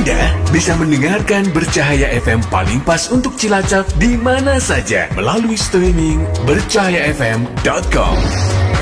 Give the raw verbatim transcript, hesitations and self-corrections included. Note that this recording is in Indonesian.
Anda bisa mendengarkan Bercahaya F M paling pas untuk Cilacap di mana saja melalui streaming bercahaya f m dot com.